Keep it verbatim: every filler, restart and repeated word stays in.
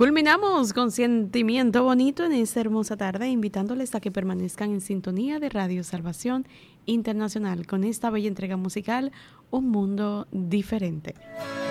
Culminamos con Sentimiento Bonito en esta hermosa tarde, invitándoles a que permanezcan en sintonía de Radio Salvación Internacional con esta bella entrega musical, Un Mundo Diferente.